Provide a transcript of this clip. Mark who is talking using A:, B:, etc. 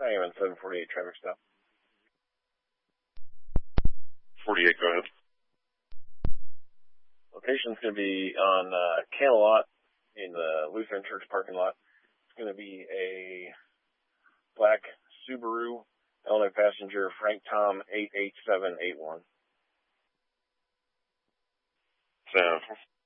A: I am in 748 traffic stop.
B: 48, go ahead.
A: Location's going to be on Camelot in the Lutheran Church parking lot. It's going to be a black Subaru, Illinois passenger, Frank Tom 88781.
B: So,